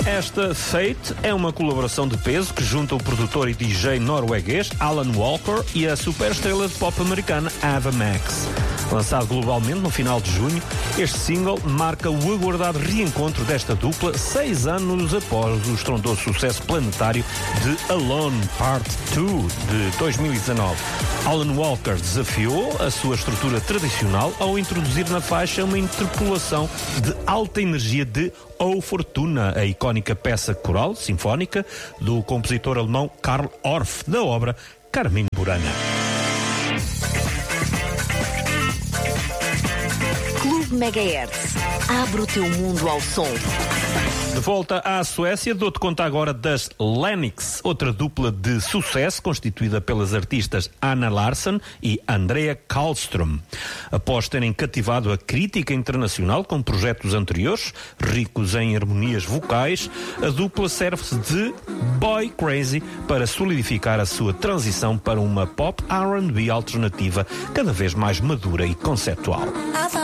Esta Fate é uma colaboração de peso que junta o produtor e DJ norueguês Alan Walker e a superestrela de pop americana Ava Max. Lançado globalmente no final de junho, este single marca o aguardado reencontro desta dupla 6 anos após o estrondoso sucesso planetário de Alone Part 2 de 2019. Alan Walker desafiou a sua estrutura tradicional ao introduzir na faixa uma interpolação de alta energia de O Fortuna, a icónica peça coral sinfónica do compositor alemão Karl Orff, da obra Carmina Burana. Clube Megahertz. Abre o teu mundo ao som. De volta à Suécia, dou-te conta agora das Lennox, outra dupla de sucesso constituída pelas artistas Anna Larsson e Andrea Karlström. Após terem cativado a crítica internacional com projetos anteriores, ricos em harmonias vocais, a dupla serve-se de Boy Crazy para solidificar a sua transição para uma pop R&B alternativa cada vez mais madura e conceptual.